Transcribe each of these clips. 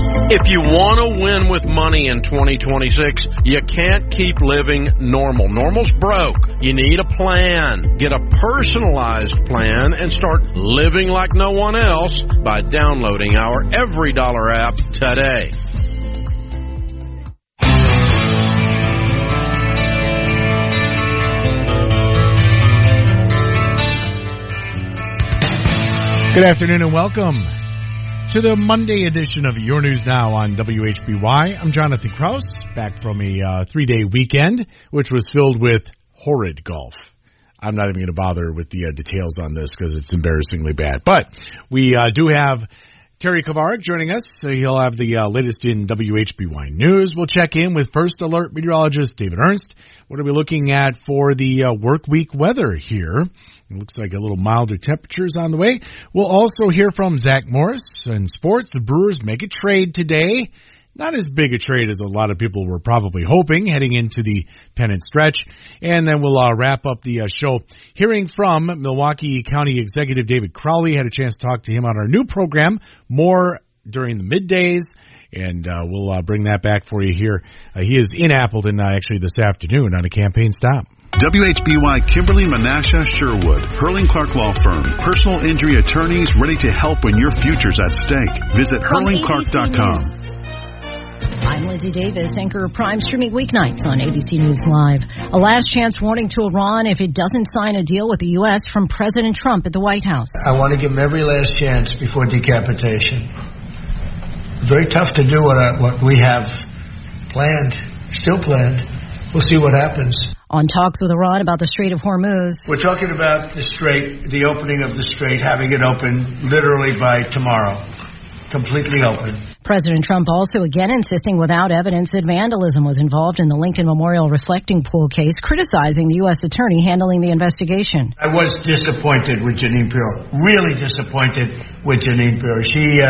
If you want to win with money in 2026, you can't keep living normal. Normal's broke. You need a plan. Get a personalized plan and start living like no one else by downloading our Every Dollar app today. Good afternoon and welcome to the Monday edition of Your News Now on WHBY. I'm Jonathan Krause, back from a 3-day weekend, which was filled with horrid golf. I'm not even going to bother with the details on this because it's embarrassingly bad. But we do have Terry Kavarik joining us. So he'll have the latest in WHBY News. We'll check in with First Alert meteorologist David Ernst. What are we looking at for the work week weather here? It looks like a little milder temperatures on the way. We'll also hear from Zach Morris in sports. The Brewers make a trade today. Not as big a trade as a lot of people were probably hoping heading into the pennant stretch. And then we'll wrap up the show hearing from Milwaukee County Executive David Crowley. Had a chance to talk to him on our new program, more during the middays. And we'll bring that back for you here. He is in Appleton actually this afternoon on a campaign stop. WHBY Kimberly Menasha Sherwood, Hurling Clark Law Firm, personal injury attorneys ready to help when your future's at stake. Visit hurlingclark.com. I'm Lindsay Davis, anchor of Prime, streaming weeknights on ABC News Live. A last chance warning to Iran if it doesn't sign a deal with the U.S. from President Trump at the White House. I want to give him every last chance before decapitation. Very tough to do what we have planned, still planned. We'll see what happens. On talks with Iran about the Strait of Hormuz. We're talking about the Strait, the opening of the Strait, having it open literally by tomorrow. Completely open. President Trump also again insisting without evidence that vandalism was involved in the Lincoln Memorial reflecting pool case, criticizing the U.S. attorney handling the investigation. I was disappointed with Jeanine Pirro. Really disappointed with Jeanine Pirro.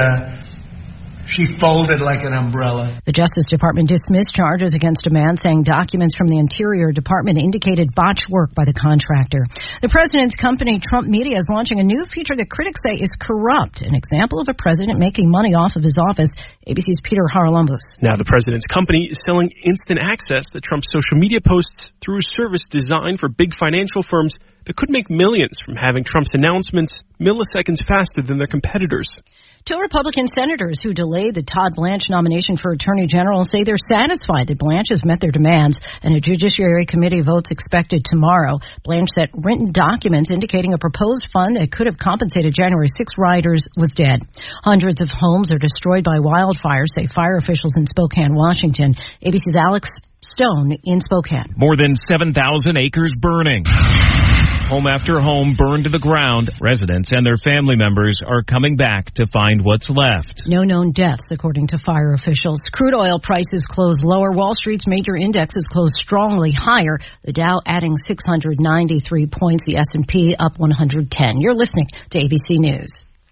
She folded like an umbrella. The Justice Department dismissed charges against a man saying documents from the Interior Department indicated botched work by the contractor. The president's company, Trump Media, is launching a new feature that critics say is corrupt, an example of a president making money off of his office. ABC's Peter Haralambos. Now the president's company is selling instant access to Trump's social media posts through a service designed for big financial firms that could make millions from having Trump's announcements milliseconds faster than their competitors. Two Republican senators who delayed the Todd Blanche nomination for Attorney General say they're satisfied that Blanche has met their demands, and a Judiciary Committee vote's expected tomorrow. Blanche said written documents indicating a proposed fund that could have compensated January 6 rioters was dead. Hundreds of homes are destroyed by wildfires, say fire officials in Spokane, Washington. ABC's Alex Stone in Spokane. More than 7,000 acres burning. Home after home burned to the ground. Residents and their family members are coming back to find what's left. No known deaths, according to fire officials. Crude oil prices closed lower. Wall Street's major indexes closed strongly higher. The Dow adding 693 points. The S&P up 110. You're listening to ABC News.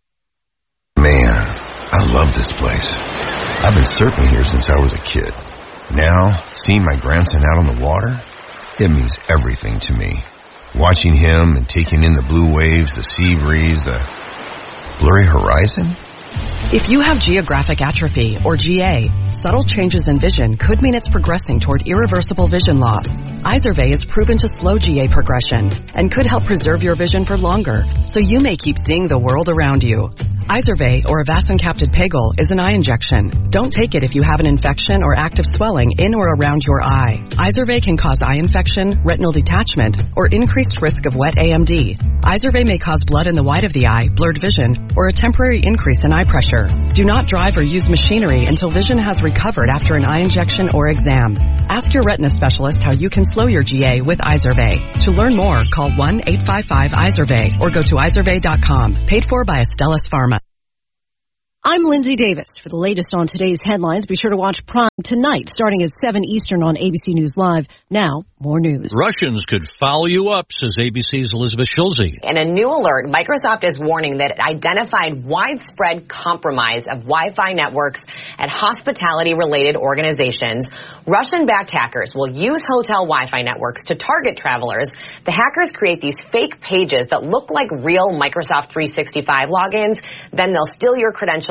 Man, I love this place. I've been surfing here since I was a kid. Now, seeing my grandson out on the water, it means everything to me. Watching him and taking in the blue waves, the sea breeze, the blurry horizon. If you have geographic atrophy, or GA, subtle changes in vision could mean it's progressing toward irreversible vision loss. Izervay is proven to slow GA progression and could help preserve your vision for longer, so you may keep seeing the world around you. Izervay, or avacincaptad pegol, is an eye injection. Don't take it if you have an infection or active swelling in or around your eye. Izervay can cause eye infection, retinal detachment, or increased risk of wet AMD. Izervay may cause blood in the white of the eye, blurred vision, or a temporary increase in eye pressure. Do not drive or use machinery until vision has recovered after an eye injection or exam. Ask your retina specialist how you can slow your GA with Izervay. To learn more, call 1-855-IZERVAY or go to izervay.com. Paid for by Astellas Pharma. I'm Lindsay Davis. For the latest on today's headlines, be sure to watch Prime tonight, starting at 7 Eastern on ABC News Live. Now, more news. Russians could foul you up, says ABC's Elizabeth Schulze. In a new alert, Microsoft is warning that it identified widespread compromise of Wi-Fi networks at hospitality-related organizations. Russian-backed hackers will use hotel Wi-Fi networks to target travelers. The hackers create these fake pages that look like real Microsoft 365 logins. Then they'll steal your credentials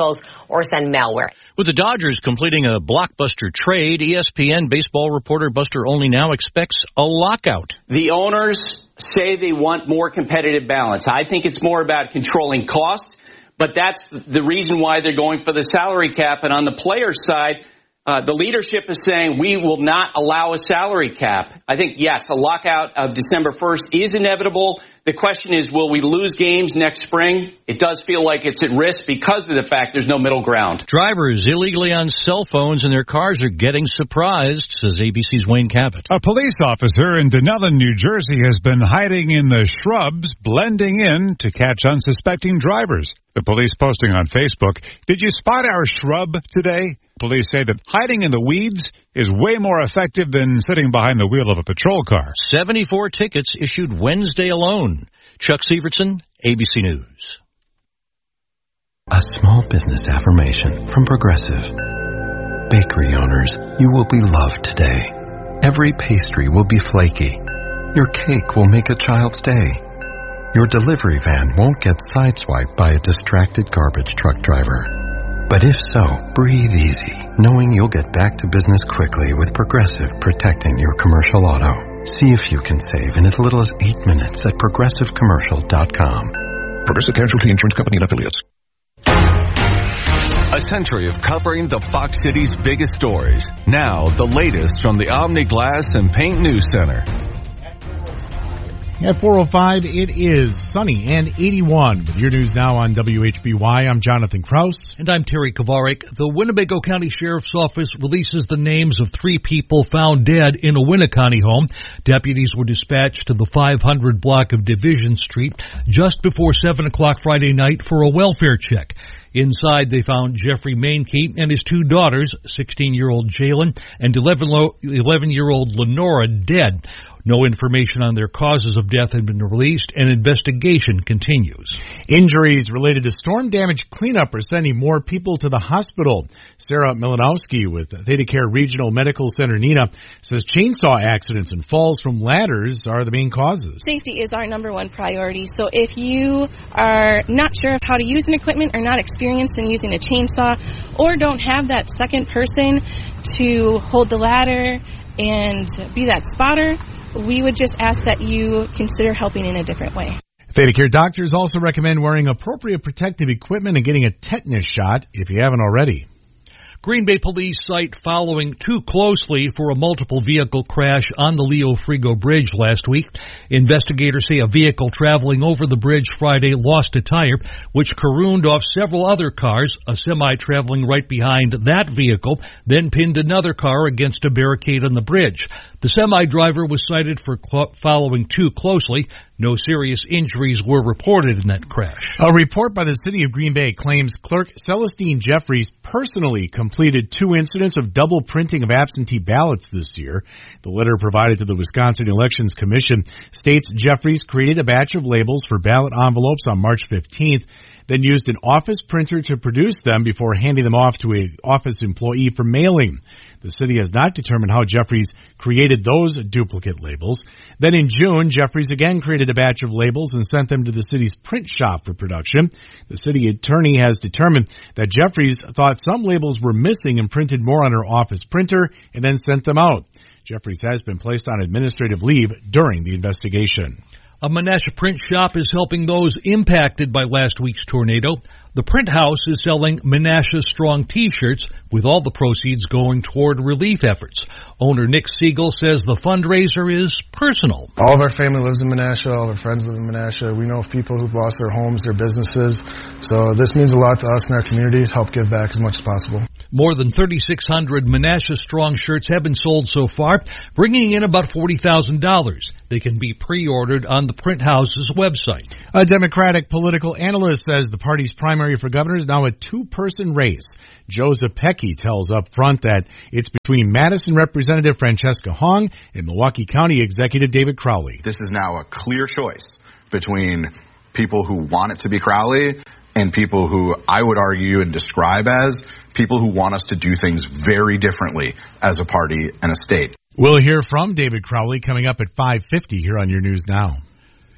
chemicals or send malware. With the Dodgers completing a blockbuster trade, ESPN baseball reporter Buster Olney now expects a lockout. The owners say they want more competitive balance. I think it's more about controlling cost, but that's the reason why they're going for the salary cap. And on the players' side, the leadership is saying we will not allow a salary cap. I think, yes, a lockout of December 1st is inevitable. The question is, will we lose games next spring? It does feel like it's at risk because of the fact there's no middle ground. Drivers illegally on cell phones in their cars are getting surprised, says ABC's Wayne Cabot. A police officer in Dunellen, New Jersey has been hiding in the shrubs, blending in to catch unsuspecting drivers. The police posting on Facebook, "Did you spot our shrub today?" Police say that hiding in the weeds is way more effective than sitting behind the wheel of a patrol car. 74 tickets issued Wednesday alone. Chuck Severson, ABC News. A small business affirmation from Progressive. Bakery owners, you will be loved today. Every pastry will be flaky. Your cake will make a child's day. Your delivery van won't get sideswiped by a distracted garbage truck driver. But if so, breathe easy, knowing you'll get back to business quickly with Progressive protecting your commercial auto. See if you can save in as little as 8 minutes at ProgressiveCommercial.com. Progressive Casualty Insurance Company and Affiliates. A century of covering the Fox City's biggest stories. Now, the latest from the Omni Glass and Paint News Center. At 4:05, it is sunny and 81. With your news now on WHBY, I'm Jonathan Krause. And I'm Terry Kovarik. The Winnebago County Sheriff's Office releases the names of 3 people found dead in a Winneconne home. Deputies were dispatched to the 500 block of Division Street just before 7 o'clock Friday night for a welfare check. Inside, they found Jeffrey Mainkey and his 2 daughters, 16-year-old Jalen and 11-year-old Lenora, dead. No information on their causes of death had been released, and investigation continues. Injuries related to storm damage cleanup are sending more people to the hospital. Sarah Milanowski with Theta Care Regional Medical Center Neenah says chainsaw accidents and falls from ladders are the main causes. Safety is our number one priority. So if you are not sure of how to use an equipment or not experienced in using a chainsaw or don't have that second person to hold the ladder and be that spotter, we would just ask that you consider helping in a different way. Theta Care doctors also recommend wearing appropriate protective equipment and getting a tetanus shot if you haven't already. Green Bay police cite following too closely for a multiple vehicle crash on the Leo Frigo Bridge last week. Investigators say a vehicle traveling over the bridge Friday lost a tire, which careened off several other cars. A semi traveling right behind that vehicle then pinned another car against a barricade on the bridge. The semi driver was cited for following too closely. No serious injuries were reported in that crash. A report by the city of Green Bay claims clerk Celestine Jeffries personally completed 2 incidents of double printing of absentee ballots this year. The letter provided to the Wisconsin Elections Commission states Jeffries created a batch of labels for ballot envelopes on March 15th, then used an office printer to produce them before handing them off to an office employee for mailing. The city has not determined how Jeffries created those duplicate labels. Then in June, Jeffries again created a batch of labels and sent them to the city's print shop for production. The city attorney has determined that Jeffries thought some labels were missing and printed more on her office printer and then sent them out. Jeffries has been placed on administrative leave during the investigation. A Menasha print shop is helping those impacted by last week's tornado. The print house is selling Menasha Strong T-shirts, with all the proceeds going toward relief efforts. Owner Nick Siegel says the fundraiser is personal. All of our family lives in Menasha. All of our friends live in Menasha. We know people who've lost their homes, their businesses. So this means a lot to us and our community to help give back as much as possible. More than 3,600 Menasha Strong shirts have been sold so far, bringing in about $40,000. They can be pre-ordered on the print house's website. A Democratic political analyst says the party's primary for governor is now a 2-person race. Joseph Pecky tells up front that it's between Madison Representative Francesca Hong and Milwaukee County Executive David Crowley. This is now a clear choice between people who want it to be Crowley and people who I would argue and describe as people who want us to do things very differently as a party and a state. We'll hear from David Crowley coming up at 5:50 here on Your News Now.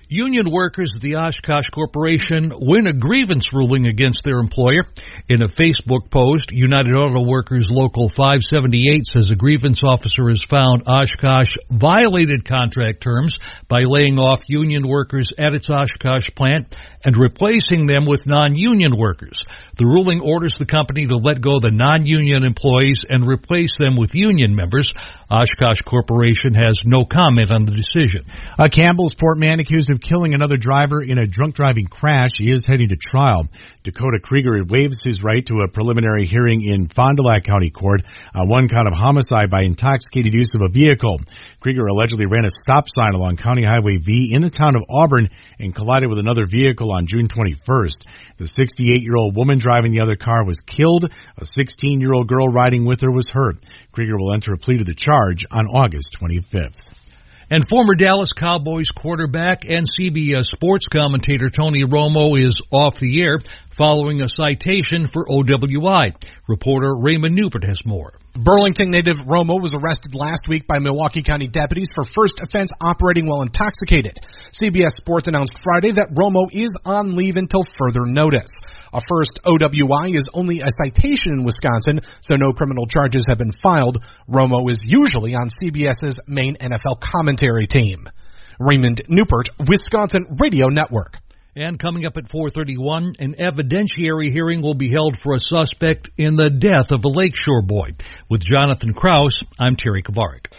Union workers at the Oshkosh Corporation win a grievance ruling against their employer. In a Facebook post, United Auto Workers Local 578 says a grievance officer has found Oshkosh violated contract terms by laying off union workers at its Oshkosh plant and replacing them with non-union workers. The ruling orders the company to let go the non-union employees and replace them with union members. Oshkosh Corporation has no comment on the decision. A Campbellsport man accused of killing another driver in a drunk driving crash is heading to trial. Dakota Krieger waives his right to a preliminary hearing in Fond du Lac County Court on one count of homicide by intoxicated use of a vehicle. Krieger allegedly ran a stop sign along County Highway V in the town of Auburn and collided with another vehicle on June 21st. The 68-year-old woman driving the other car was killed. A 16-year-old girl riding with her was hurt. Krieger will enter a plea to the charge on August 25th. And former Dallas Cowboys quarterback and CBS sports commentator Tony Romo is off the air following a citation for OWI. Reporter Raymond Newbert has more. Burlington native Romo was arrested last week by Milwaukee County deputies for first offense operating while intoxicated. CBS Sports announced Friday that Romo is on leave until further notice. A first OWI is only a citation in Wisconsin, so no criminal charges have been filed. Romo is usually on CBS's main NFL commentary team. Raymond Newport, Wisconsin Radio Network. And coming up at 4:31, an evidentiary hearing will be held for a suspect in the death of a Lakeshore boy. With Jonathan Krause, I'm Terry Kavarik.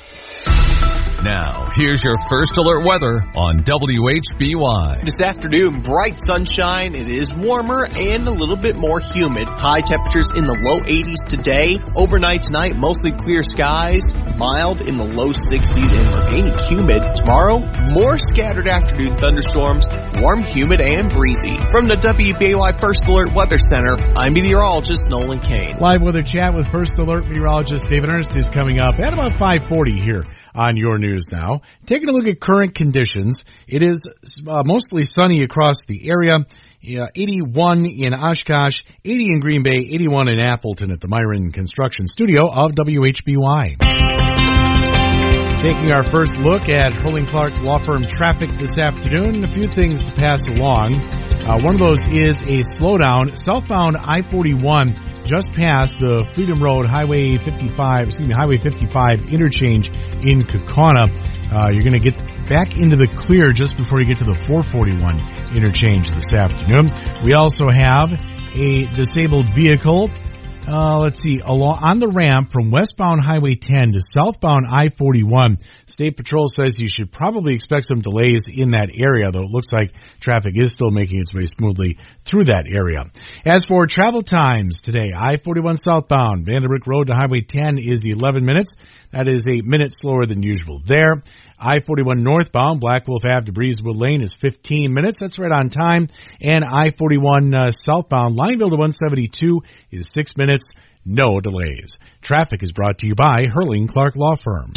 Now, here's your first alert weather on WHBY. This afternoon, bright sunshine. It is warmer and a little bit more humid. High temperatures in the low 80s today. Overnight tonight, mostly clear skies. Mild in the low 60s and remaining humid. Tomorrow, more scattered afternoon thunderstorms. Warm, humid, and breezy. From the WBAY First Alert Weather Center, I'm meteorologist Nolan Kane. Live weather chat with First Alert meteorologist David Ernst is coming up at about 5:40 here on Your News Now. Taking a look at current conditions, it is mostly sunny across the area. 81 in Oshkosh, 80 in Green Bay, 81 in Appleton at the Myron Construction Studio of WHBY. Taking our first look at Hurling Clark Law Firm traffic this afternoon, a few things to pass along. One of those is a slowdown southbound I-41 just past the Freedom Road Highway 55 interchange in Kaukauna. You're going to get back into the clear just before you get to the 441 interchange this afternoon. We also have a disabled vehicle. On the ramp from westbound Highway 10 to southbound I-41. State Patrol says you should probably expect some delays in that area, though it looks like traffic is still making its way smoothly through that area. As for travel times today, I-41 southbound, Vanderbilt Road to Highway 10 is 11 minutes. That is a minute slower than usual there. I-41 northbound, Black Wolf Ave to Breezewood Lane is 15 minutes. That's right on time. And I-41 southbound, Lineville to 172 is 6 minutes. No delays. Traffic is brought to you by Hurling Clark Law Firm.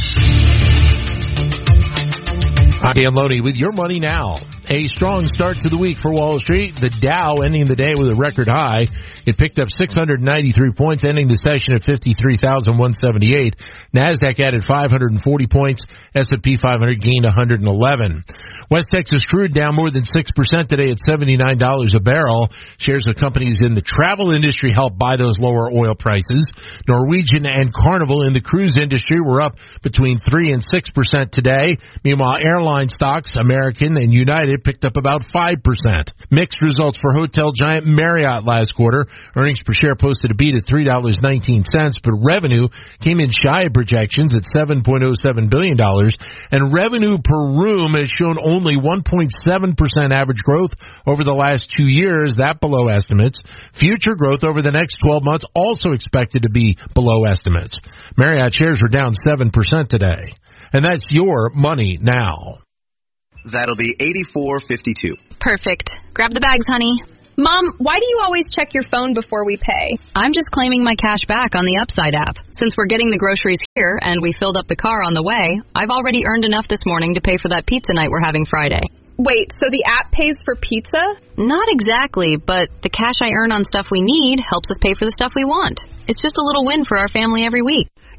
I'm Dan Loney with Your Money Now. A strong start to the week for Wall Street. The Dow ending the day with a record high. It picked up 693 points, ending the session at 53,178. NASDAQ added 540 points. S&P 500 gained 111. West Texas crude down more than 6% today at $79 a barrel. Shares of companies in the travel industry helped buy those lower oil prices. Norwegian and Carnival in the cruise industry were up between 3 and 6% today. Meanwhile, airline stocks, American and United, picked up about 5%. Mixed results for hotel giant Marriott last quarter. Earnings per share posted a beat at $3.19, but revenue came in shy of projections at $7.07 billion, and revenue per room has shown only 1.7% average growth over the last 2 years, that below estimates. Future growth over the next 12 months also expected to be below estimates. Marriott shares were down 7% today. And that's Your Money Now. That'll be $84.52. Perfect. Grab the bags, honey. Mom, why do you always check your phone before we pay? I'm just claiming my cash back on the Upside app. Since we're getting the groceries here and we filled up the car on the way, I've already earned enough this morning to pay for that pizza night we're having Friday. Wait, so the app pays for pizza? Not exactly, but the cash I earn on stuff we need helps us pay for the stuff we want. It's just a little win for our family every week.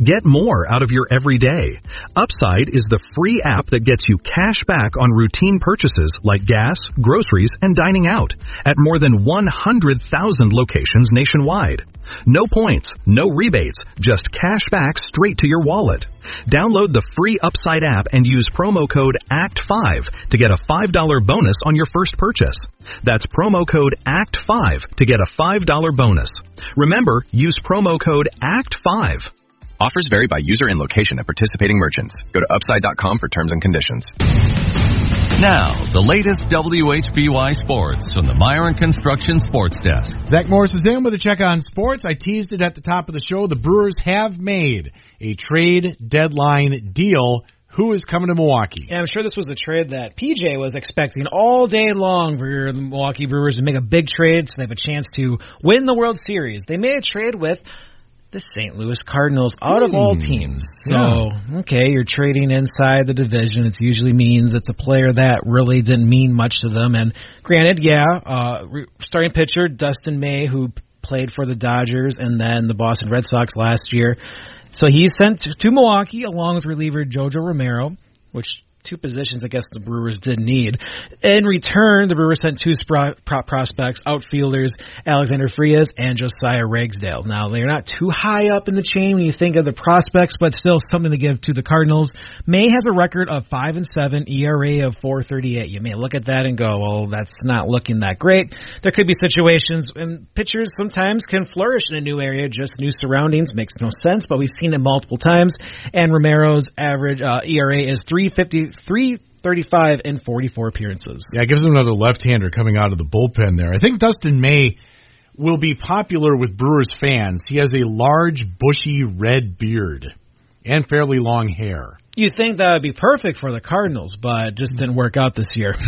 Get more out of your everyday. Upside is the free app that gets you cash back on routine purchases like gas, groceries, and dining out at more than 100,000 locations nationwide. No points, no rebates, just cash back straight to your wallet. Download the free Upside app and use promo code ACT5 to get a $5 bonus on your first purchase. That's promo code ACT5 to get a $5 bonus. Remember, use promo code ACT5. Offers vary by user and location at participating merchants. Go to upside.com for terms and conditions. Now, the latest WHBY sports from the Myron Construction Sports Desk. Zach Morris is in with a check on sports. I teased it at the top of the show. The Brewers have made a trade deadline deal. Who is coming to Milwaukee? Yeah, I'm sure this was a trade that PJ was expecting all day long for the Milwaukee Brewers to make a big trade so they have a chance to win the World Series. They made a trade with the St. Louis Cardinals out of all teams. So, okay, you're trading inside the division. It usually means it's a player that really didn't mean much to them. And granted, starting pitcher Dustin May, who played for the Dodgers and then the Boston Red Sox last year. So he's sent to Milwaukee along with reliever Jojo Romero, which two positions I guess the Brewers did need. In return, the Brewers sent two prospects, outfielders Alexander Frias and Josiah Ragsdale. Now, they're not too high up in the chain when you think of the prospects, but still something to give to the Cardinals. May has a record of 5-7, ERA of 4.38. You may look at that and go, well, that's not looking that great. There could be situations, and pitchers sometimes can flourish in a new area, just new surroundings. Makes no sense, but we've seen it multiple times. And Romero's average ERA is 3.35 in 44 appearances. Yeah, it gives him another left-hander coming out of the bullpen there. I think Dustin May will be popular with Brewers fans. He has a large, bushy red beard and fairly long hair. You'd think that would be perfect for the Cardinals, but it just didn't work out this year.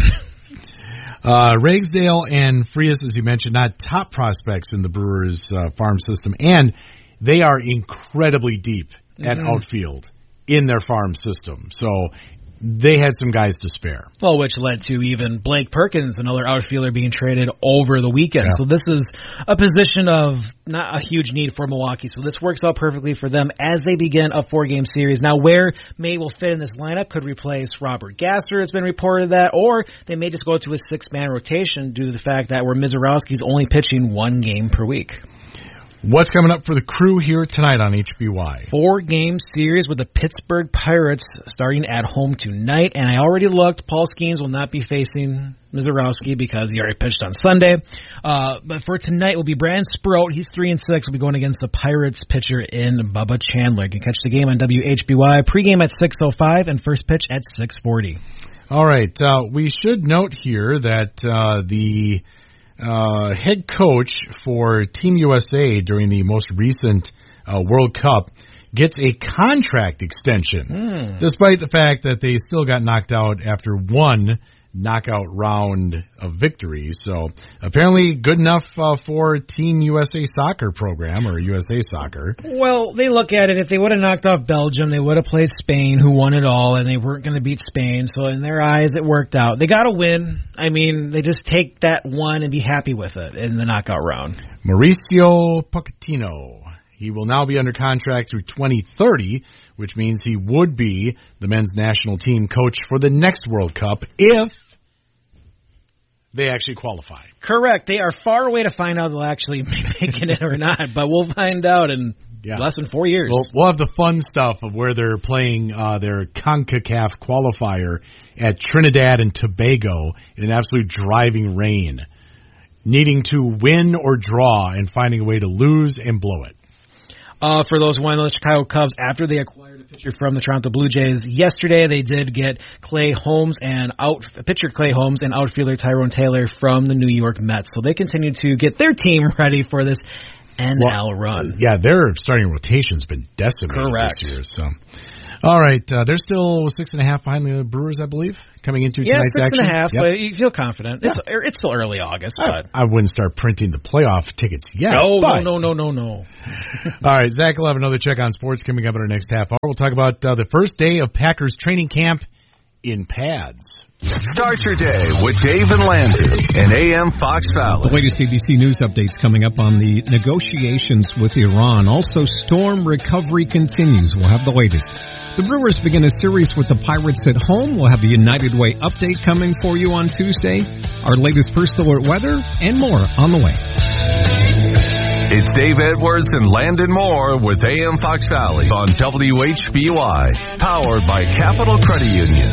Ragsdale and Frias, as you mentioned, not top prospects in the Brewers farm system, and they are incredibly deep at outfield in their farm system. So they had some guys to spare. Well, which led to even Blake Perkins, another outfielder, being traded over the weekend. Yeah. So this is a position of not a huge need for Milwaukee. So this works out perfectly for them as they begin a 4-game series. Now, where May will fit in this lineup could replace Robert Gasser. It's been reported that, or they may just go to a 6-man rotation due to the fact that where Mizorowski's only pitching 1 game per week. What's coming up for the Crew here tonight on HBY? 4-game series with the Pittsburgh Pirates starting at home tonight. And I already looked. Paul Skeens will not be facing Mizorowski because he already pitched on Sunday. But for tonight will be Brandon Sproat. He's 3-6. Will be going against the Pirates pitcher in Bubba Chandler. You can catch the game on WHBY. Pregame at 6:05 and first pitch at 6:40. All right. We should note here that the head coach for Team USA during the most recent World Cup gets a contract extension, despite the fact that they still got knocked out after one knockout round of victory. So apparently good enough for Team USA soccer program or USA Soccer. Well, they look at it. If they would have knocked off Belgium, they would have played Spain, who won it all, and they weren't going to beat Spain. So in their eyes, it worked out. They got to win. I mean, they just take that one and be happy with it in the knockout round. Mauricio Pochettino. He will now be under contract through 2030, which means he would be the men's national team coach for the next World Cup if they actually qualify. Correct. They are far away to find out they'll actually be making it or not, but we'll find out in less than 4 years. We'll have the fun stuff of where they're playing their CONCACAF qualifier at Trinidad and Tobago in an absolute driving rain, needing to win or draw and finding a way to lose and blow it. For those one of the Chicago Cubs, after they acquired a pitcher from the Toronto Blue Jays yesterday, they did get pitcher Clay Holmes and outfielder Tyrone Taylor from the New York Mets. So they continue to get their team ready for this NL run. Yeah, their starting rotation's been decimated this year. So, all right, they're still 6.5 behind the Brewers, I believe, coming into tonight's action. 6.5. So you feel confident. Yeah. It's still early August, but I wouldn't start printing the playoff tickets yet. No. All right, Zach will have another check on sports coming up in our next half hour. We'll talk about the first day of Packers training camp in pads. Start your day with Dave and Landon and AM Fox Valley. The latest ABC News updates coming up on the negotiations with Iran. Also, storm recovery continues. We'll have the latest. The Brewers begin a series with the Pirates at home. We'll have the United Way update coming for you on Tuesday. Our latest First Alert weather and more on the way. It's Dave Edwards and Landon Moore with AM Fox Valley on WHBY, powered by Capital Credit Union.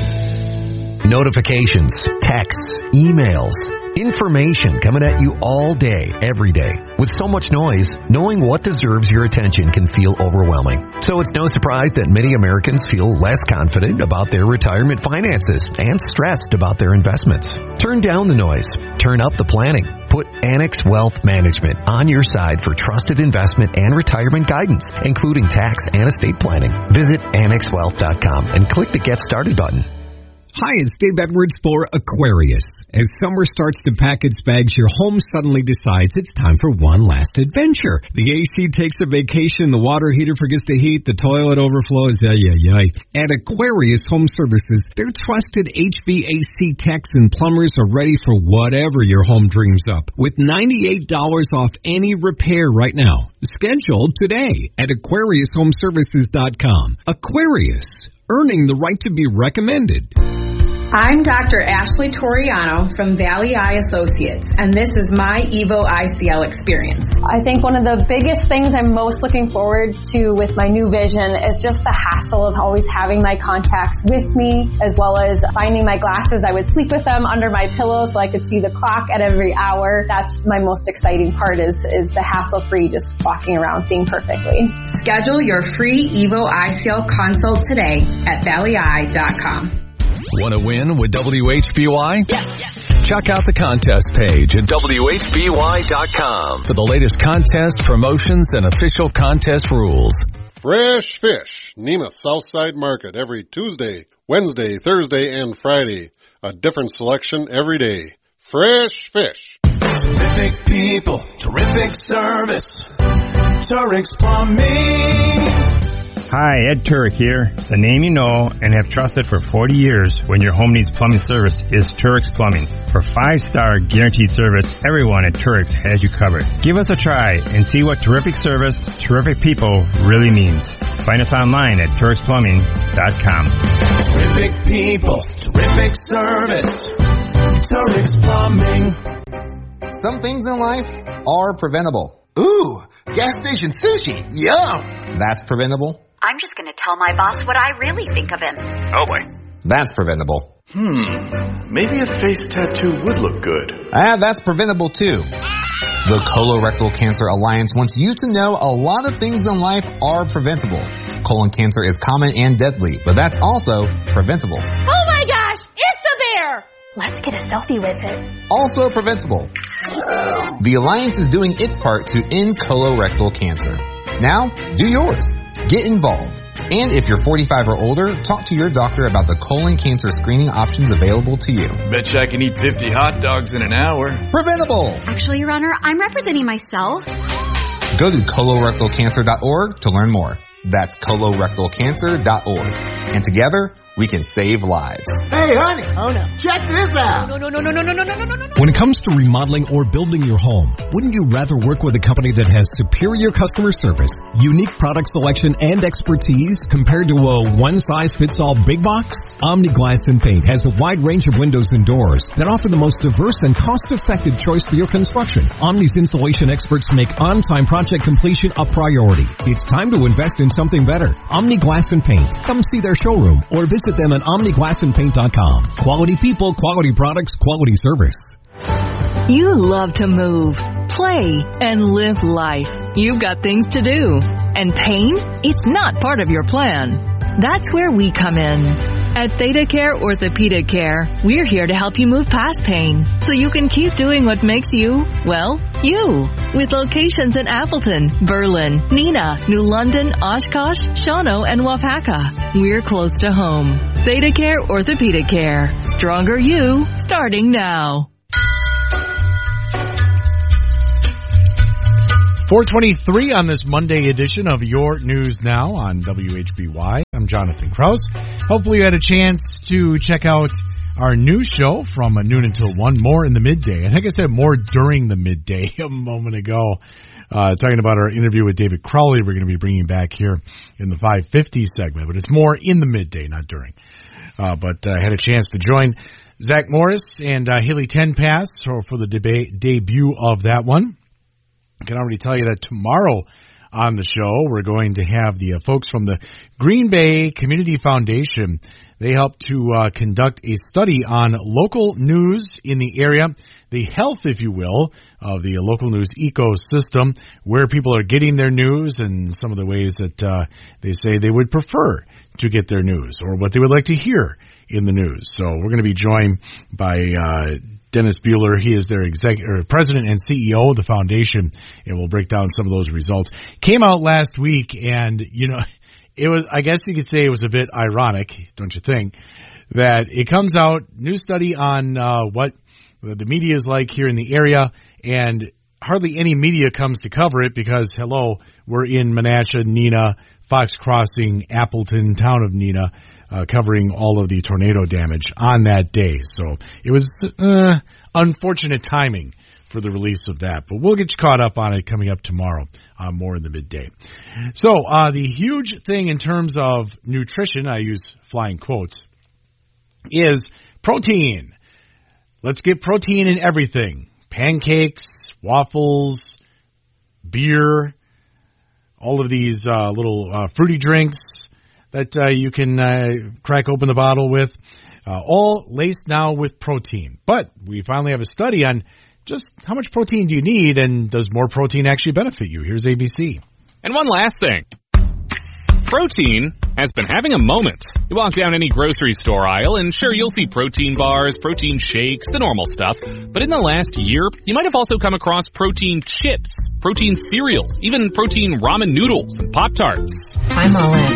Notifications, texts, emails, information coming at you all day, every day. With so much noise, knowing what deserves your attention can feel overwhelming. So it's no surprise that many Americans feel less confident about their retirement finances and stressed about their investments. Turn down the noise. Turn up the planning. Put Annex Wealth Management on your side for trusted investment and retirement guidance, including tax and estate planning. Visit AnnexWealth.com and click the Get Started button. Hi, it's Dave Edwards for Aquarius. As summer starts to pack its bags, your home suddenly decides it's time for one last adventure. The AC takes a vacation, the water heater forgets to heat, the toilet overflows, At Aquarius Home Services, their trusted HVAC techs and plumbers are ready for whatever your home dreams up. With $98 off any repair right now. Schedule today at AquariusHomeservices.com. Aquarius, earning the right to be recommended. I'm Dr. Ashley Toriano from Valley Eye Associates, and this is my Evo ICL experience. I think one of the biggest things I'm most looking forward to with my new vision is just the hassle of always having my contacts with me, as well as finding my glasses. I would sleep with them under my pillow so I could see the clock at every hour. That's my most exciting part is the hassle-free, just walking around seeing perfectly. Schedule your free Evo ICL consult today at valleyeye.com. Want to win with WHBY? Yes. Check out the contest page at WHBY.com for the latest contest promotions and official contest rules. Fresh Fish, Nema's Southside Market, every Tuesday, Wednesday, Thursday, and Friday. A different selection every day. Fresh Fish. Terrific people, terrific service. Turek's Plumbing. Hi, Ed Turek here. The name you know and have trusted for 40 years when your home needs plumbing service is Turek's Plumbing. For 5-star guaranteed service, everyone at Turek's has you covered. Give us a try and see what terrific service, terrific people really means. Find us online at Turek'sPlumbing.com. Terrific people, terrific service. Turek's Plumbing. Some things in life are preventable. Ooh, gas station sushi. Yum. That's preventable. I'm just going to tell my boss what I really think of him. Oh boy. That's preventable. Maybe a face tattoo would look good. That's preventable too. The Colorectal Cancer Alliance wants you to know a lot of things in life are preventable. Colon cancer is common and deadly, but that's also preventable. Oh my gosh, it's a bear! Let's get a selfie with it. Also preventable. The Alliance is doing its part to end colorectal cancer. Now, do yours. Get involved. And if you're 45 or older, talk to your doctor about the colon cancer screening options available to you. Bet you I can eat 50 hot dogs in an hour. Preventable! Actually, Your Honor, I'm representing myself. Go to colorectalcancer.org to learn more. That's colorectalcancer.org. And together, we can save lives. Hey, honey. Oh, no. Check this out. No. When it comes to remodeling or building your home, wouldn't you rather work with a company that has superior customer service, unique product selection, and expertise compared to a one-size-fits-all big box? Omni Glass and Paint has a wide range of windows and doors that offer the most diverse and cost-effective choice for your construction. Omni's installation experts make on-time project completion a priority. It's time to invest in something better. Omni Glass and Paint. Come see their showroom or visit them at OmniGlassandPaint.com. Quality people, quality products, quality service. You love to move, play, and live life. You've got things to do. And pain? It's not part of your plan. That's where we come in. At Theta Care Orthopedic Care, we're here to help you move past pain so you can keep doing what makes you, well, you. With locations in Appleton, Berlin, Neenah, New London, Oshkosh, Shawano, and Wapaka. We're close to home. Theta Care Orthopedic Care. Stronger you, starting now. 4:23 on this Monday edition of Your News Now on WHBY. I'm I'm Jonathan Krause. Hopefully you had a chance to check out our new show from noon until 1, more in the midday. I think I said more during the midday a moment ago, talking about our interview with David Crowley we're going to be bringing back here in the 5:50 segment, but it's more in the midday, not during. But I had a chance to join Zach Morris and Haley Tenpass for the debut of that one. I can already tell you that tomorrow on the show, we're going to have the folks from the Green Bay Community Foundation. They help to conduct a study on local news in the area, the health, if you will, of the local news ecosystem, where people are getting their news and some of the ways that they say they would prefer to get their news or what they would like to hear in the news. So we're going to be joined by Dennis Bueller. He is their president and CEO of the foundation, and we'll break down some of those results. Came out last week, and, you know, it was, I guess you could say it was a bit ironic, don't you think, that it comes out, new study on what the media is like here in the area, and hardly any media comes to cover it because, hello, we're in Menasha, Neenah, Fox Crossing, Appleton, town of Neenah, covering all of the tornado damage on that day. So it was unfortunate timing for the release of that. But we'll get you caught up on it coming up tomorrow, more in the midday. So the huge thing in terms of nutrition, I use flying quotes, is protein. Let's get protein in everything. Pancakes, waffles, beer, all of these little fruity drinks that you can crack open the bottle with, all laced now with protein. But we finally have a study on just how much protein do you need, and does more protein actually benefit you? Here's ABC. And one last thing. Protein has been having a moment. You walk down any grocery store aisle, and sure, you'll see protein bars, protein shakes, the normal stuff. But in the last year, you might have also come across protein chips, protein cereals, even protein ramen noodles and Pop-Tarts. I'm all in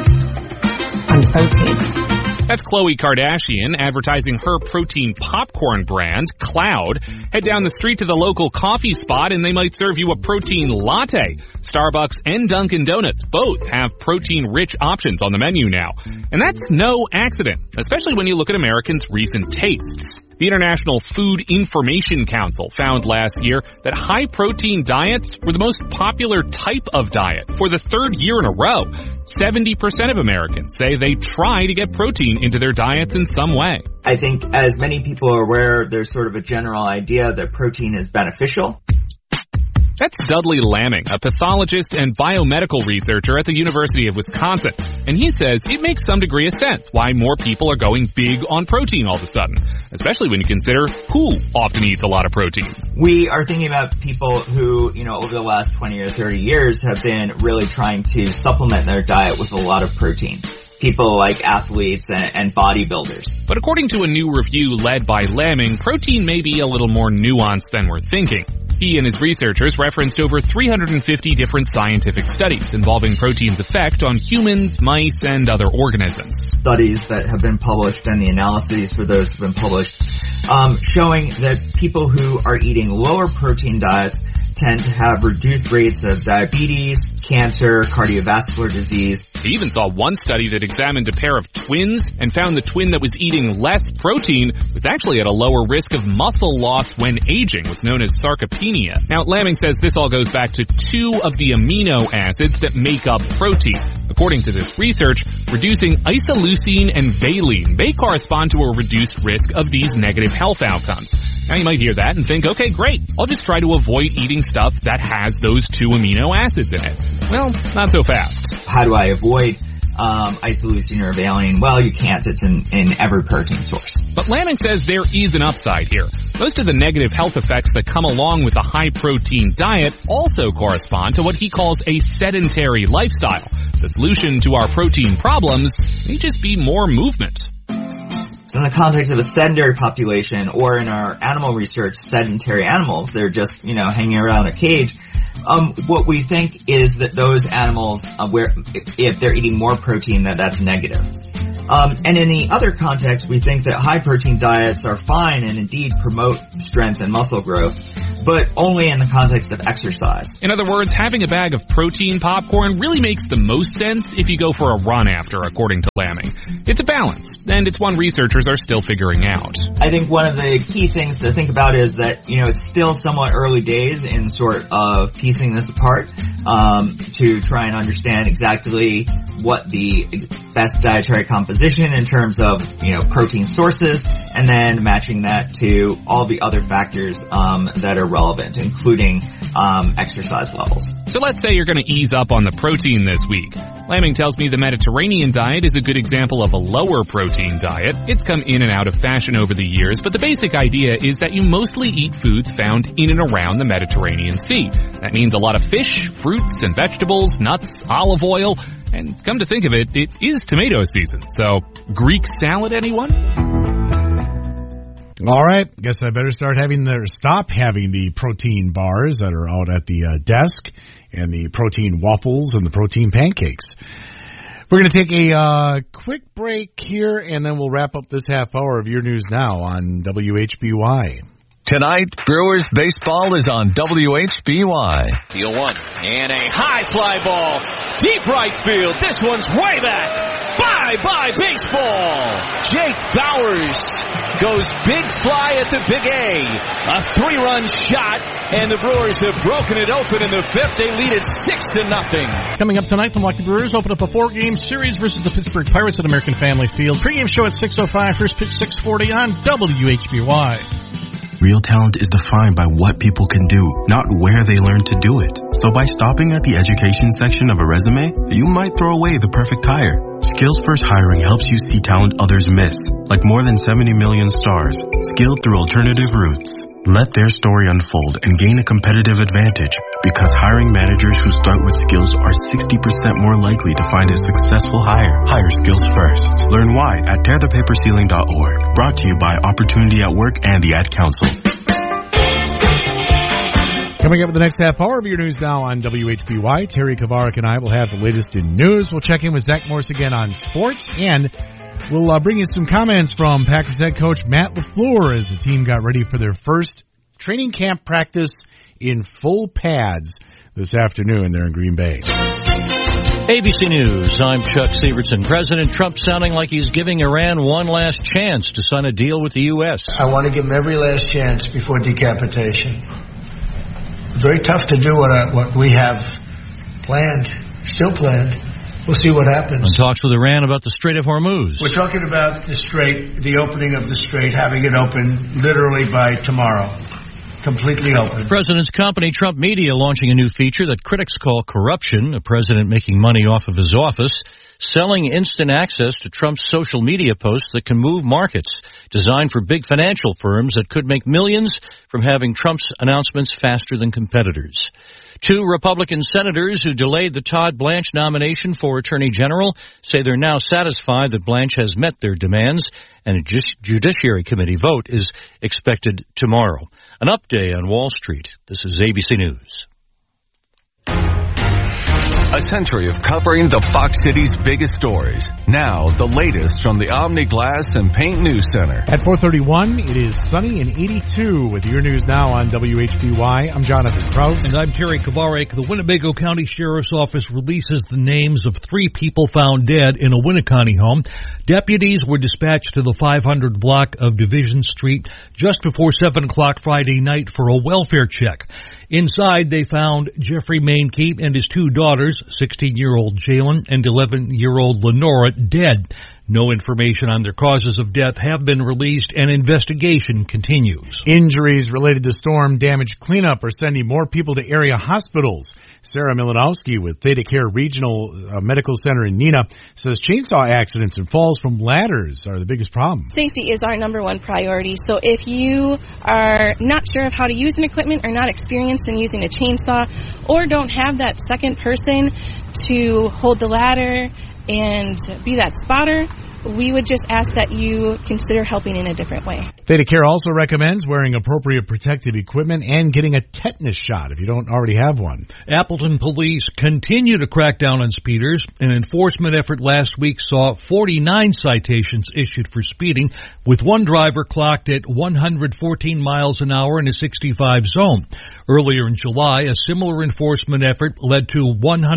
on protein. That's Khloe Kardashian advertising her protein popcorn brand, Cloud. Head down the street to the local coffee spot and they might serve you a protein latte. Starbucks and Dunkin' Donuts both have protein-rich options on the menu now. And that's no accident, especially when you look at Americans' recent tastes. The International Food Information Council found last year that high-protein diets were the most popular type of diet for the third year in a row. 70% of Americans say they try to get protein into their diets in some way. I think as many people are aware, there's sort of a general idea that protein is beneficial. That's Dudley Lamming, a pathologist and biomedical researcher at the University of Wisconsin. And he says it makes some degree of sense why more people are going big on protein all of a sudden, especially when you consider who often eats a lot of protein. We are thinking about people who, over the last 20 or 30 years have been really trying to supplement their diet with a lot of protein. People like athletes and bodybuilders. But according to a new review led by Lamming, protein may be a little more nuanced than we're thinking. He and his researchers referenced over 350 different scientific studies involving protein's effect on humans, mice, and other organisms. Studies that have been published and the analyses for those have been published showing that people who are eating lower protein diets tend to have reduced rates of diabetes, cancer, cardiovascular disease. He even saw one study that examined a pair of twins and found the twin that was eating less protein was actually at a lower risk of muscle loss when aging, what's known as sarcopenia. Now, Lamming says this all goes back to two of the amino acids that make up protein. According to this research, reducing isoleucine and valine may correspond to a reduced risk of these negative health outcomes. Now, you might hear that and think, okay, great, I'll just try to avoid eating stuff that has those two amino acids in it. Well, not so fast. How do I avoid isoleucine or valine? Well, you can't. It's in every protein source. But Lamming says there is an upside here. Most of the negative health effects that come along with a high-protein diet also correspond to what he calls a sedentary lifestyle. The solution to our protein problems may just be more movement. In the context of a sedentary population, or in our animal research, sedentary animals, they're just, hanging around a cage. What we think is that those animals, if they're eating more protein, that's negative. And in the other context, we think that high protein diets are fine and indeed promote strength and muscle growth. but only in the context of exercise. In other words, having a bag of protein popcorn really makes the most sense if you go for a run after, according to Lamming. It's a balance, and it's one researchers are still figuring out. I think one of the key things to think about is that, it's still somewhat early days in sort of piecing this apart, to try and understand exactly what the best dietary composition in terms of, protein sources, and then matching that to all the other factors, that are relevant, including, exercise levels. So let's say you're going to ease up on the protein this week. Lamming tells me the Mediterranean diet is a good example of a lower protein diet. It's come in and out of fashion over the years, but the basic idea is that you mostly eat foods found in and around the Mediterranean Sea. That means a lot of fish, fruits and vegetables, nuts, olive oil, and come to think of it, it is tomato season. So, Greek salad, anyone? All right, guess I better stop having the protein bars that are out at the desk, and the protein waffles and the protein pancakes. We're going to take a quick break here, and then we'll wrap up this half hour of Your News Now on WHBY. Tonight, Brewers baseball is on WHBY. Deal one, and a high fly ball, deep right field. This one's way back. Bye-bye baseball. Jake Bowers goes big fly at the Big A. A 3-run shot, and the Brewers have broken it open in the fifth. They lead it 6-0. Coming up tonight, the Milwaukee Brewers open up a 4-game series versus the Pittsburgh Pirates at American Family Field. Pre-game show at 6:05, first pitch 6:40 on WHBY. Real talent is defined by what people can do, not where they learn to do it. So by stopping at the education section of a resume, you might throw away the perfect hire. Skills First Hiring helps you see talent others miss, like more than 70 million stars, skilled through alternative routes. Let their story unfold and gain a competitive advantage, because hiring managers who start with skills are 60% more likely to find a successful hire. Hire skills first. Learn why at tearthepaperceiling.org. Brought to you by Opportunity at Work and the Ad Council. Coming up with the next half hour of Your News Now on WHBY, Terry Kavarik and I will have the latest in news. We'll check in with Zach Morris again on sports, and we'll bring you some comments from Packers head coach Matt LaFleur as the team got ready for their first training camp practice in full pads this afternoon there in Green Bay. ABC News, I'm Chuck Sievertson. President Trump sounding like he's giving Iran one last chance to sign a deal with the U.S. I want to give them every last chance before decapitation. Very tough to do what we have planned, still planned. We'll see what happens. And talks with Iran about the Strait of Hormuz. We're talking about the strait, the opening of the strait, having it open literally by tomorrow. Completely open. The president's company, Trump Media, launching a new feature that critics call corruption. A president making money off of his office, selling instant access to Trump's social media posts that can move markets, designed for big financial firms that could make millions from having Trump's announcements faster than competitors. 2 Republican senators who delayed the Todd Blanche nomination for Attorney General say they're now satisfied that Blanche has met their demands, and a Judiciary Committee vote is expected tomorrow. An update on Wall Street. This is ABC News. A century of covering the Fox City's biggest stories. Now, the latest from the Omni Glass and Paint News Center. At 4:31, it is sunny and 82 with Your News Now on WHBY. I'm Jonathan Krause. And I'm Terry Kavarik. The Winnebago County Sheriff's Office releases the names of 3 people found dead in a Winneconne home. Deputies were dispatched to the 500 block of Division Street just before 7 o'clock Friday night for a welfare check. Inside, they found Jeffrey Mainke and his 2 daughters, 16-year-old Jalen and 11-year-old Lenora, dead. No information on their causes of death have been released, and investigation continues. Injuries related to storm damage cleanup are sending more people to area hospitals. Sarah Milanowski with Theta Care Regional Medical Center in Neenah says chainsaw accidents and falls from ladders are the biggest problem. Safety is our number one priority. So if you are not sure of how to use an equipment or not experienced in using a chainsaw or don't have that second person to hold the ladder and be that spotter, we would just ask that you consider helping in a different way. ThedaCare also recommends wearing appropriate protective equipment and getting a tetanus shot if you don't already have one. Appleton police continue to crack down on speeders. An enforcement effort last week saw 49 citations issued for speeding, with one driver clocked at 114 miles an hour in a 65 zone. Earlier in July, a similar enforcement effort led to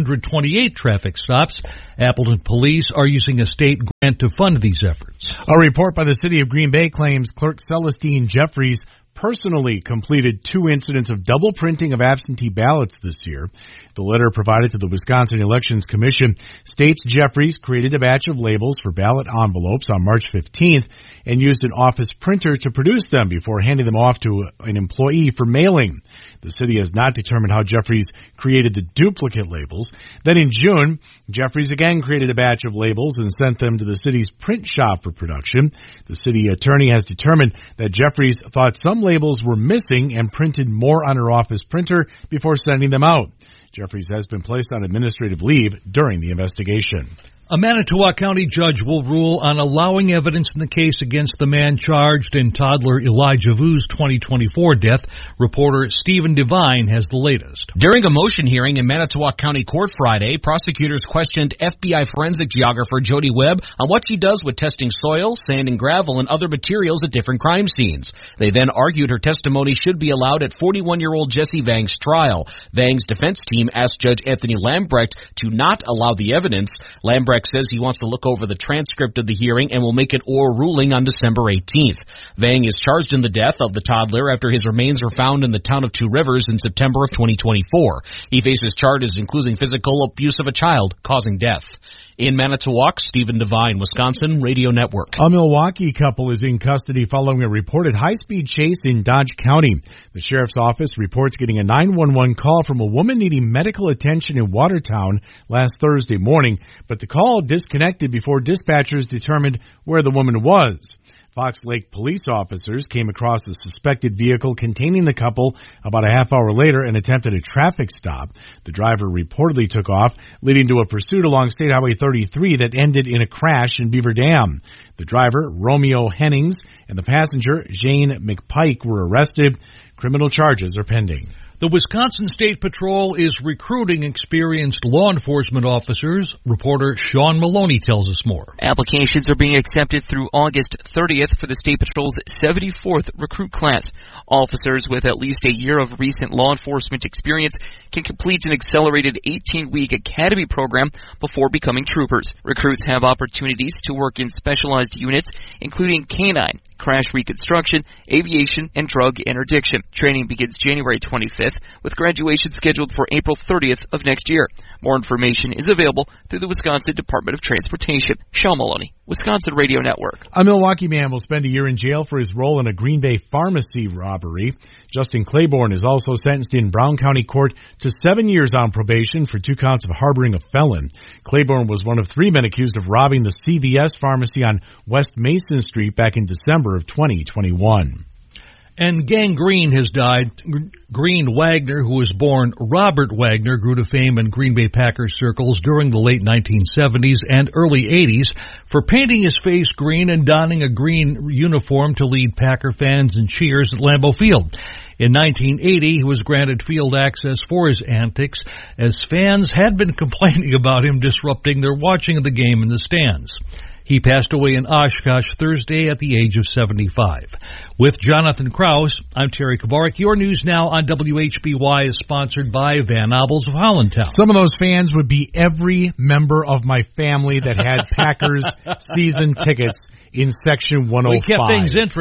128 traffic stops. Appleton police are using a state grant to fund these efforts. A report by the City of Green Bay claims Clerk Celestine Jeffries personally completed 2 incidents of double printing of absentee ballots this year. The letter provided to the Wisconsin Elections Commission states Jeffries created a batch of labels for ballot envelopes on March 15th and used an office printer to produce them before handing them off to an employee for mailing. The city has not determined how Jeffries created the duplicate labels. Then in June, Jeffries again created a batch of labels and sent them to the city's print shop for production. The city attorney has determined that Jeffries thought some labels were missing and printed more on her office printer before sending them out. Jeffries has been placed on administrative leave during the investigation. A Manitowoc County judge will rule on allowing evidence in the case against the man charged in toddler Elijah Vu's 2024 death. Reporter Stephen Devine has the latest. During a motion hearing in Manitowoc County Court Friday, prosecutors questioned FBI forensic geographer Jody Webb on what she does with testing soil, sand and gravel, and other materials at different crime scenes. They then argued her testimony should be allowed at 41-year-old Jesse Vang's trial. Vang's defense team asked Judge Anthony Lambrecht to not allow the evidence. Lambrecht says he wants to look over the transcript of the hearing and will make an oral ruling on December 18th. Vang is charged in the death of the toddler after his remains were found in the town of Two Rivers in September of 2024. He faces charges including physical abuse of a child causing death. In Manitowoc, Stephen Devine, Wisconsin Radio Network. A Milwaukee couple is in custody following a reported high-speed chase in Dodge County. The sheriff's office reports getting a 911 call from a woman needing medical attention in Watertown last Thursday morning, but the call disconnected before dispatchers determined where the woman was. Fox Lake police officers came across a suspected vehicle containing the couple about a half hour later and attempted a traffic stop. The driver reportedly took off, leading to a pursuit along State Highway 33 that ended in a crash in Beaver Dam. The driver, Romeo Hennings, and the passenger, Jane McPike, were arrested. Criminal charges are pending. The Wisconsin State Patrol is recruiting experienced law enforcement officers. Reporter Sean Maloney tells us more. Applications are being accepted through August 30th for the State Patrol's 74th recruit class. Officers with at least a year of recent law enforcement experience can complete an accelerated 18-week academy program before becoming troopers. Recruits have opportunities to work in specialized units, including canine, crash reconstruction, aviation, and drug interdiction. Training begins January 25th, with graduation scheduled for April 30th of next year. More information is available through the Wisconsin Department of Transportation. Sean Maloney, Wisconsin Radio Network. A Milwaukee man will spend a year in jail for his role in a Green Bay pharmacy robbery. Justin Claiborne is also sentenced in Brown County Court to 7 years on probation for 2 counts of harboring a felon. Claiborne was one of 3 men accused of robbing the CVS pharmacy on West Mason Street back in December of 2021. And Gang Green has died. Green Wagner, who was born Robert Wagner, grew to fame in Green Bay Packers circles during the late 1970s and early 80s for painting his face green and donning a green uniform to lead Packer fans in cheers at Lambeau Field. In 1980, he was granted field access for his antics, as fans had been complaining about him disrupting their watching of the game in the stands. He passed away in Oshkosh Thursday at the age of 75. With Jonathan Krause, I'm Terry Kavarik. Your News Now on WHBY is sponsored by Van Obels of Hollandtown. Some of those fans would be every member of my family that had Packers season tickets in Section 105. He kept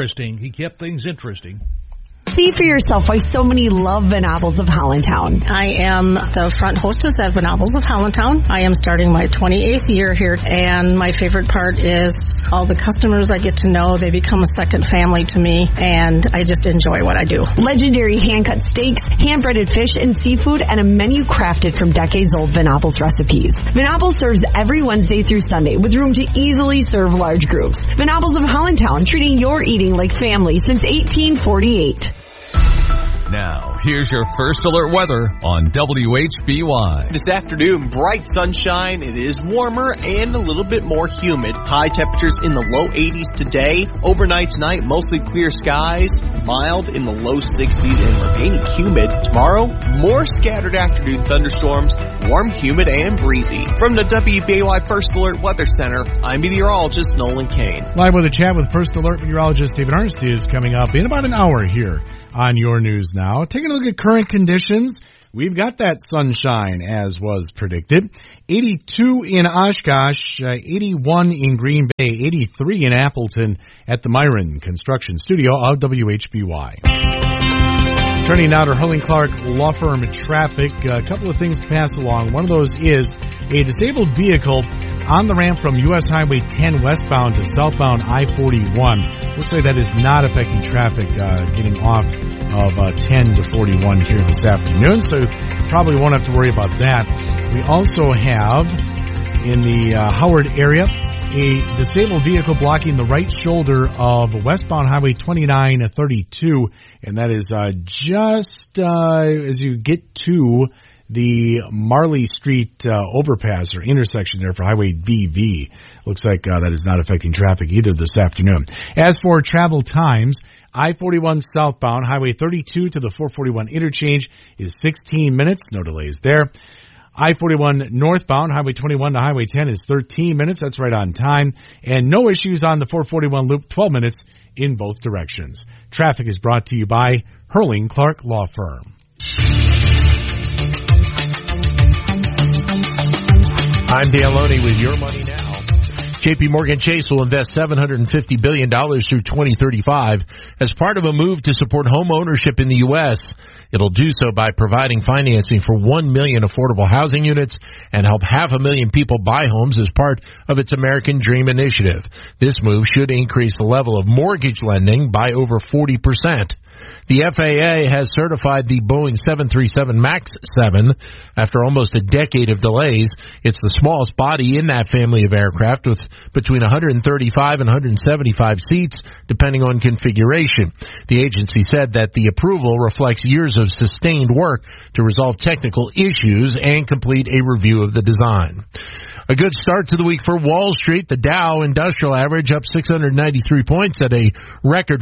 things interesting. See for yourself why so many love Van Obels of Hollandtown. I am the front hostess at Van Obels of Hollandtown. I am starting my 28th year here, and my favorite part is all the customers I get to know. They become a second family to me, and I just enjoy what I do. Legendary hand-cut steaks, hand-breaded fish and seafood, and a menu crafted from decades-old Van Obels recipes. Van Obels serves every Wednesday through Sunday with room to easily serve large groups. Van Obels of Hollandtown, treating your eating like family since 1848. Now, here's your First Alert weather on WHBY. This afternoon, bright sunshine. It is warmer and a little bit more humid. High temperatures in the low 80s today. Overnight tonight, mostly clear skies. Mild in the low 60s and remaining humid. Tomorrow, more scattered afternoon thunderstorms. Warm, humid, and breezy. From the WBAY First Alert Weather Center, I'm meteorologist Nolan Kane. Live with a chat with First Alert meteorologist David Ernst is coming up in about an hour here on Your News Now. Taking a look at current conditions, we've got that sunshine as was predicted. 82 in Oshkosh, 81 in Green Bay, 83 in Appleton at the Myron Construction Studio of WHBY. Turning now to Hurling Clark Law Firm traffic, a couple of things to pass along. One of those is a disabled vehicle on the ramp from U.S. Highway 10 westbound to southbound I-41. Looks like that is not affecting traffic getting off of 10 to 41 here this afternoon, so probably won't have to worry about that. We also have, in the Howard area, a disabled vehicle blocking the right shoulder of westbound Highway 2932, and that is just as you get to the Marley Street overpass or intersection there for Highway VV. Looks like that is not affecting traffic either this afternoon. As for travel times, I-41 southbound, Highway 32 to the 441 interchange is 16 minutes, no delays there. I-41 northbound, Highway 21 to Highway 10 is 13 minutes. That's right on time. And no issues on the 441 loop, 12 minutes in both directions. Traffic is brought to you by Hurling Clark Law Firm. I'm Dan Loney with Your Money Now. JP Morgan Chase will invest $750 billion through 2035 as part of a move to support home ownership in the U.S. It'll do so by providing financing for 1 million affordable housing units and help 500,000 people buy homes as part of its American Dream initiative. This move should increase the level of mortgage lending by over 40%. The FAA has certified the Boeing 737 MAX 7 after almost a decade of delays. It's the smallest body in that family of aircraft with between 135 and 175 seats, depending on configuration. The agency said that the approval reflects years of sustained work to resolve technical issues and complete a review of the design. A good start to the week for Wall Street. The Dow Industrial Average up 693 points at a record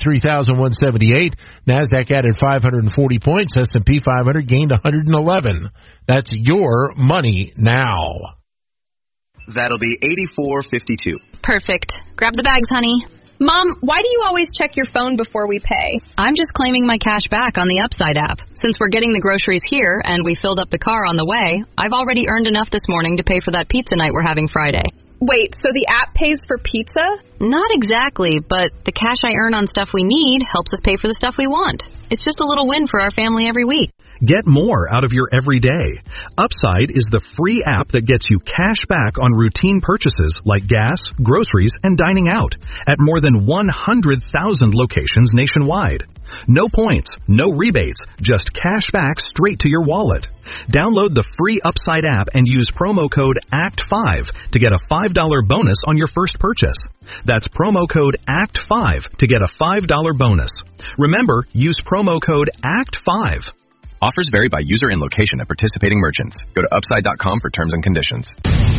53,178. NASDAQ added 540 points. S&P 500 gained 111. That's Your Money Now. That'll be $84.52. Perfect. Grab the bags, honey. Mom, why do you always check your phone before we pay? I'm just claiming my cash back on the Upside app. Since we're getting the groceries here and we filled up the car on the way, I've already earned enough this morning to pay for that pizza night we're having Friday. Wait, so the app pays for pizza? Not exactly, but the cash I earn on stuff we need helps us pay for the stuff we want. It's just a little win for our family every week. Get more out of your everyday. Upside is the free app that gets you cash back on routine purchases like gas, groceries, and dining out at more than 100,000 locations nationwide. No points, no rebates, just cash back straight to your wallet. Download the free Upside app and use promo code ACT5 to get a $5 bonus on your first purchase. That's promo code ACT5 to get a $5 bonus. Remember, use promo code ACT5. Offers vary by user and location at participating merchants. Go to upside.com for terms and conditions.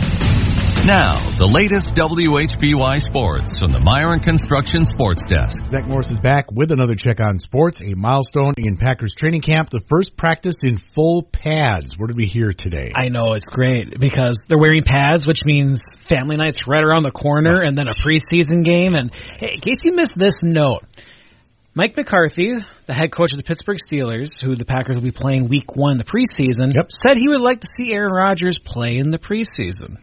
Now, the latest WHBY sports from the Myron Construction Sports Desk. Zach Morris is back with another check on sports, a milestone in Packers training camp, the first practice in full pads. What did we hear today? I know, it's great because they're wearing pads, which means family night's right around the corner and then a preseason game. And hey, in case you missed this note, Mike McCarthy, the head coach of the Pittsburgh Steelers, who the Packers will be playing week 1 in the preseason, said he would like to see Aaron Rodgers play in the preseason.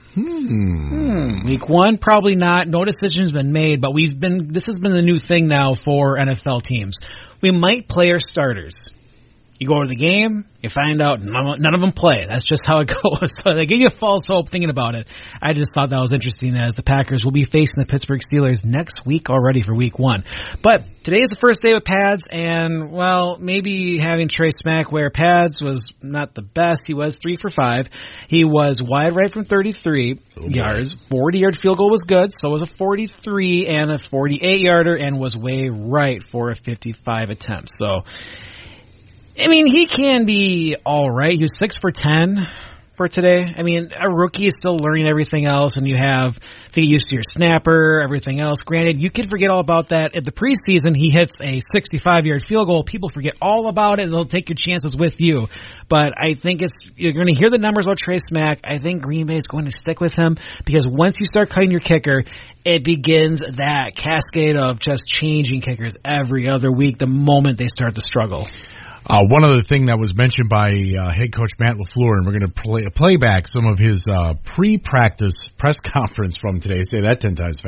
Week 1, probably not. No decision's been made, but this has been the new thing now for NFL teams. We might play our starters. You go to the game, you find out none of them play. That's just how it goes. So they give you false hope thinking about it. I just thought that was interesting as the Packers will be facing the Pittsburgh Steelers next week already for week 1. But today is the first day with pads, and, well, maybe having Trey Smack wear pads was not the best. He was 3 for 5. He was wide right from 33 yards. 40-yard field goal was good, so was a 43 and a 48-yarder, and was way right for a 55 attempt. So I mean, he can be all right. He was 6 for 10 for today. I mean, a rookie is still learning everything else, and you have to get used to your snapper, everything else. Granted, you can forget all about that. At the preseason, he hits a 65-yard field goal. People forget all about it, and they'll take your chances with you. But I think you're going to hear the numbers about Trey Smack. I think Green Bay is going to stick with him because once you start cutting your kicker, it begins that cascade of just changing kickers every other week the moment they start to struggle. One other thing that was mentioned by head coach Matt LaFleur, and we're going to play back some of his pre-practice press conference from today. Say that 10 times fast.